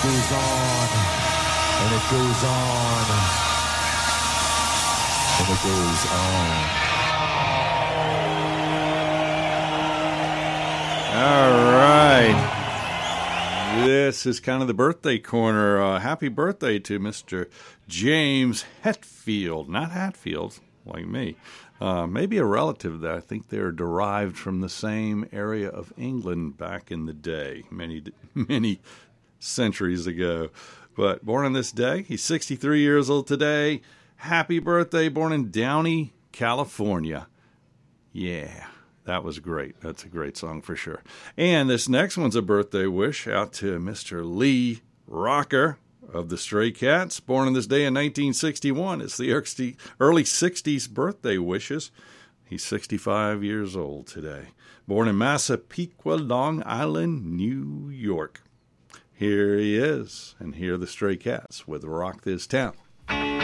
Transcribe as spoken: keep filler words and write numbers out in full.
goes on, and it goes on, and it goes on. All right. This is kind of the birthday corner. Uh, happy birthday to Mister James Hetfield. Not Hatfield, like me. Uh, maybe a relative that I think they're derived from the same area of England back in the day, many, many centuries ago. But born on this day, he's sixty-three years old today. Happy birthday, born in Downey, California. Yeah, that was great. That's a great song for sure. And this next one's a birthday wish out to Mister Lee Rocker of the Stray Cats, born on this day in nineteen sixty-one. It's the early sixties birthday wishes. He's sixty-five years old today. Born in Massapequa, Long Island, New York. Here he is, and here are the Stray Cats with Rock This Town.